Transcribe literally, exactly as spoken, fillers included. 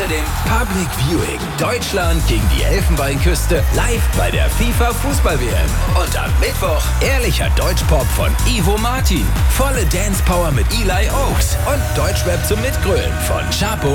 Außerdem Public Viewing. Deutschland gegen die Elfenbeinküste live bei der FIFA Fußball-W M. Und am Mittwoch ehrlicher Deutschpop von Ivo Martin. Volle Dance Power mit Eli Oaks und Deutschrap zum Mitgrölen von Chapo